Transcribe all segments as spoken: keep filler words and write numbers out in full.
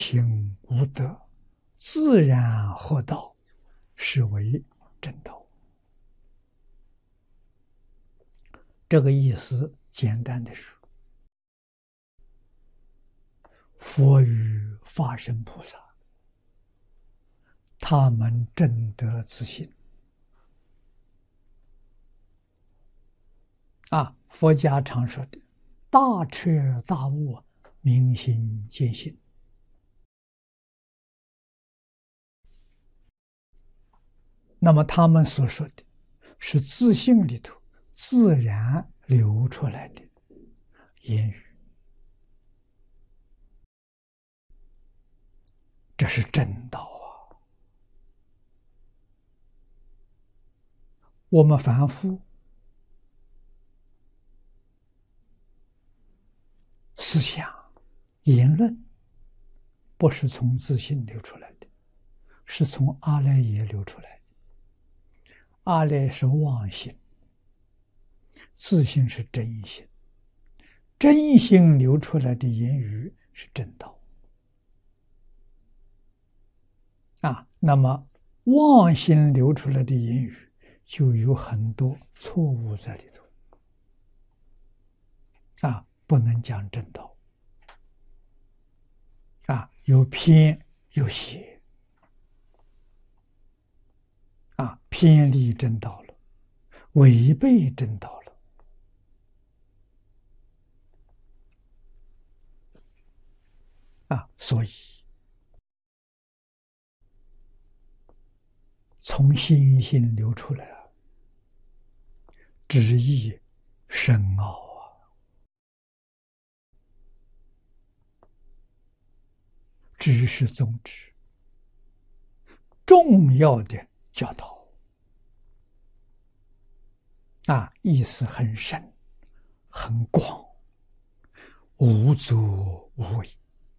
行无德，自然获道，是为正道。这个意思简单的说，佛与法身菩萨，他们证得自信。啊，佛家常说的大彻大悟，明心见性。那么他们所说的是自信里头自然流出来的言语，这是正道啊！我们凡夫思想言论不是从自信流出来的，是从阿赖耶流出来的。阿赖是妄心，自信是真心，真心流出来的言语是正道啊。那么妄心流出来的言语就有很多错误在里头啊，不能讲正道啊，有偏有邪啊，偏离正道了，违背正道了啊，所以从心性流出来了，旨意深奥啊！知识宗旨，重要的教导啊，意思很深很广，无作无为，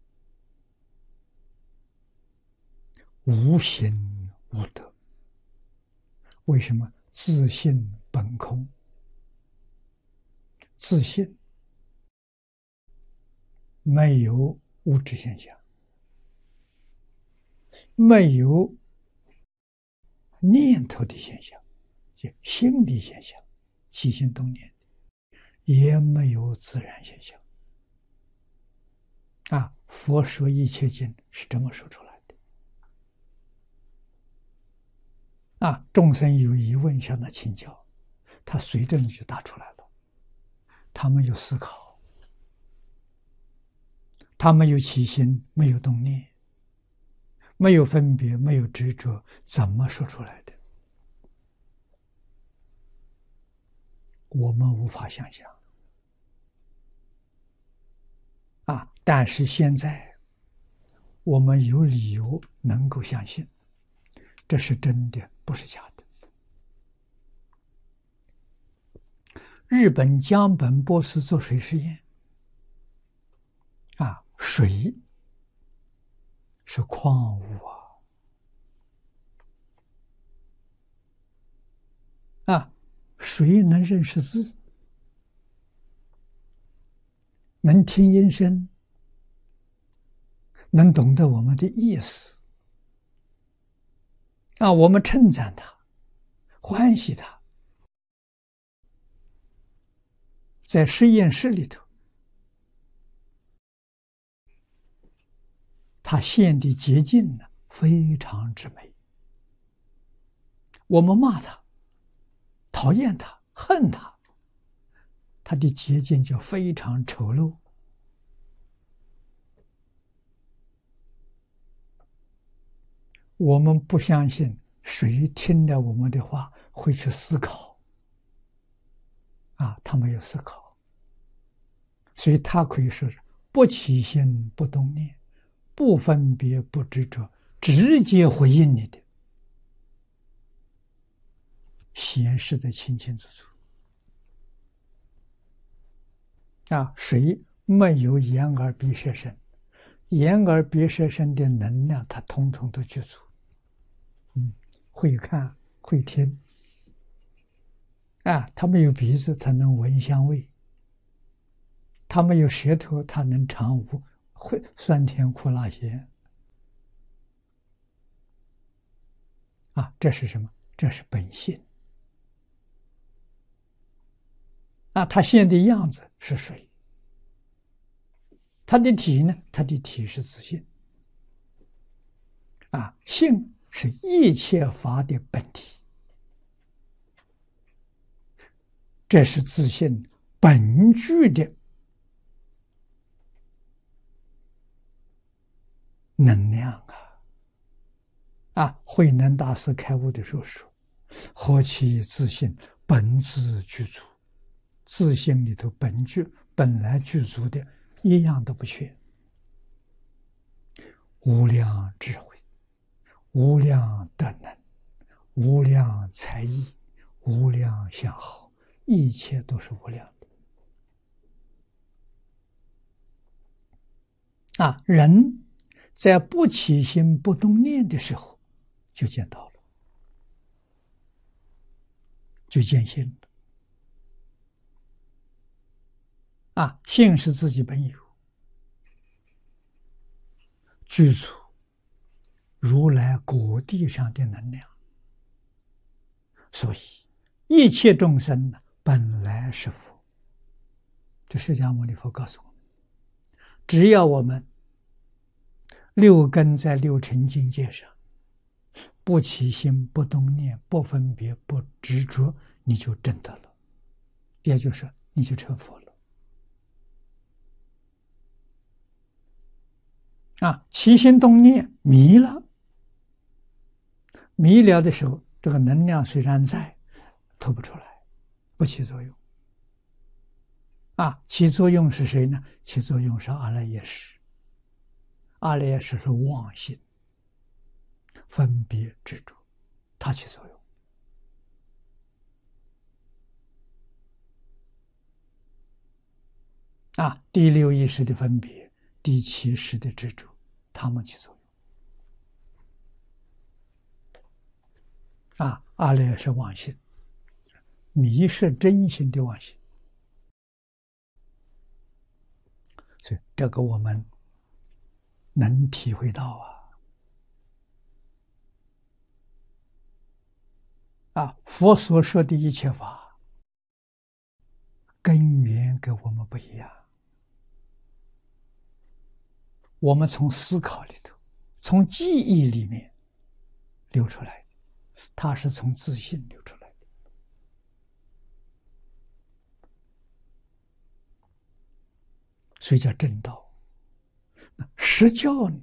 无形无德。为什么？自性本空，自性没有物质现象，没有念头的现象，就心理现象，起心动念，也没有自然现象啊。佛说一切经是这么说出来的啊。众生有疑问向他请教，他随着你就答出来了。他没有思考，他没有起心，没有动念，没有分别，没有执着，怎么说出来的？我们无法想象啊！但是现在我们有理由能够相信，这是真的，不是假的。日本江本博士做水实验啊，水是矿物啊，啊，水能认识字，能听音声，能懂得我们的意思啊，我们称赞他，欢喜他。在实验室里头，他现的洁净呢，非常之美。我们骂他，讨厌他，恨他，他的洁净就非常丑陋。我们不相信谁听了我们的话会去思考啊，他没有思考，所以他可以说是不起心不动念，不分别不执着，直接回应你的，显示的清清楚楚啊。水没有眼耳鼻舌身，眼耳鼻舌身的能量它统统都具足，嗯，会看会听啊，它没有鼻子，它能闻香味；它没有舌头，它能尝无会酸甜苦辣咸啊，这是什么？这是本性。啊，它现的样子是水，它的体呢？它的体是自性。啊，性是一切法的本体，这是自性本具的能量啊！啊，慧能大师开悟的时候说：“何其自性本自具足，自性里头本具本来具足的，一样都不缺，无量智慧。”无量德能，无量才艺，无量相好，一切都是无量的。啊，人在不起心不动念的时候，就见到了，就见性了。啊，性是自己本有，具足如来果地上的能量，所以一切众生本来是佛。这释迦牟尼佛告诉我们，只要我们六根在六尘境界上，不起心不动念，不分别不执着，你就证得了，也就是你就成佛了。啊，起心动念迷了。迷了的时候，这个能量虽然在，吐不出来，不起作用。啊，起作用是谁呢？起作用是阿赖耶识。阿赖耶识是妄心、分别执着，它起作用。啊，第六意识的分别，第七识的执着，它们起作用。啊，阿赖是妄心，迷是真心的妄心，所以这个我们能体会到啊。啊，佛所说的一切法，根源跟我们不一样。我们从思考里头，从记忆里面流出来。它是从自信流出来的，所以叫正道。那实教呢？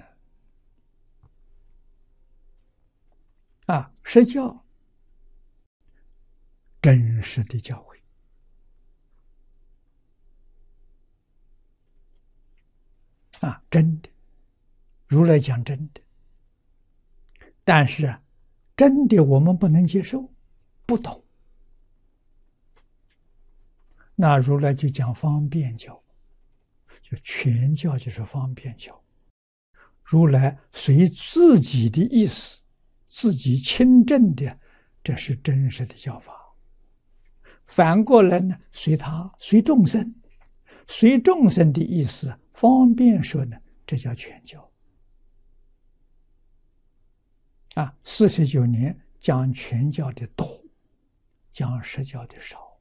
啊，实教真实的教诲啊，真的，如来讲真的，但是啊。真的我们不能接受，不懂，那如来就讲方便教，就全教就是方便教。如来随自己的意思，自己亲证的，这是真实的教法。反过来呢，随他随众生，随众生的意思方便说呢，这叫全教。啊，四十九年讲全教的多，讲实教的少。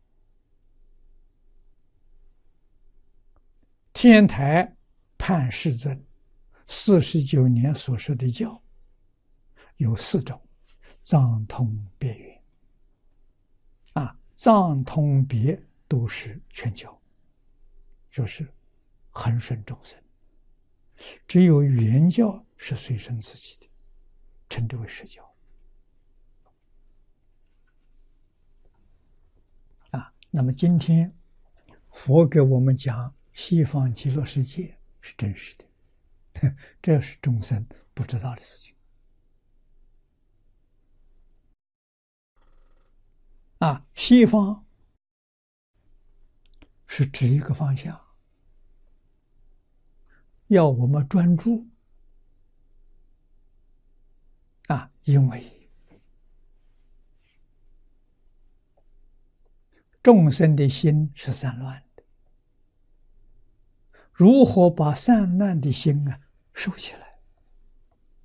天台判世尊四十九年所说的教有四种：藏通别圆。啊，藏通别都是全教，就是恒顺众生；只有圆教是随顺自己的，称之为实教。啊，那么今天佛给我们讲西方极乐世界是真实的，这是众生不知道的事情。啊，西方是指一个方向，要我们专注。啊，因为众生的心是散乱的，如何把散乱的心啊收起来？